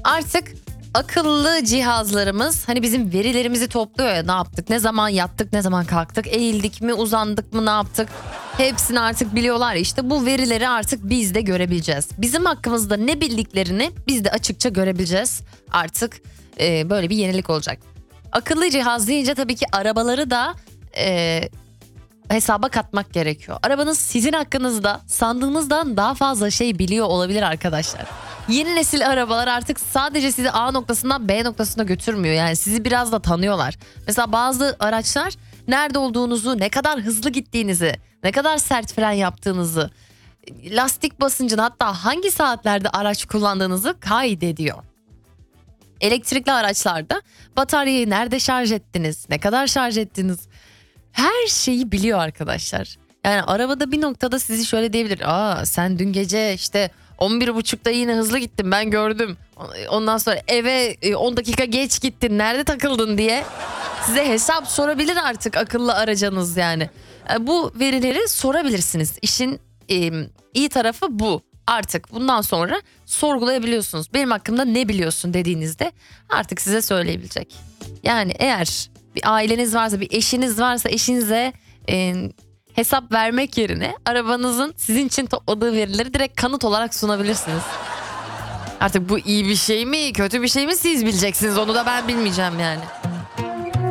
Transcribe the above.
Artık akıllı cihazlarımız hani bizim verilerimizi topluyor ya, ne yaptık, ne zaman yattık, ne zaman kalktık, eğildik mi, uzandık mı, ne yaptık. Hepsini artık biliyorlar ya, işte bu verileri artık biz de görebileceğiz. Bizim hakkımızda ne bildiklerini biz de açıkça görebileceğiz. Artık böyle bir yenilik olacak. Akıllı cihaz deyince tabii ki arabaları da hesaba katmak gerekiyor. Arabanız sizin hakkınızda sandığınızdan daha fazla şey biliyor olabilir arkadaşlar. Yeni nesil arabalar artık sadece sizi A noktasından B noktasına götürmüyor. Yani sizi biraz da tanıyorlar. Mesela bazı araçlar nerede olduğunuzu, ne kadar hızlı gittiğinizi, ne kadar sert fren yaptığınızı, lastik basıncını, hatta hangi saatlerde araç kullandığınızı kaydediyor. Elektrikli araçlarda bataryayı nerede şarj ettiniz, ne kadar şarj ettiniz, her şeyi biliyor arkadaşlar. Yani arabada bir noktada sizi şöyle diyebilir. Sen dün gece işte 11.30'da yine hızlı gittin, ben gördüm. Ondan sonra eve 10 dakika geç gittin, nerede takıldın diye size hesap sorabilir artık akıllı aracınız yani. Bu verileri sorabilirsiniz. İşin iyi tarafı bu. Artık bundan sonra sorgulayabiliyorsunuz. Benim hakkımda ne biliyorsun dediğinizde artık size söyleyebilecek. Yani eğer bir aileniz varsa, bir eşiniz varsa eşinize hesap vermek yerine arabanızın sizin için topladığı verileri direkt kanıt olarak sunabilirsiniz. Artık bu iyi bir şey mi, kötü bir şey mi siz bileceksiniz, onu da ben bilmeyeceğim yani.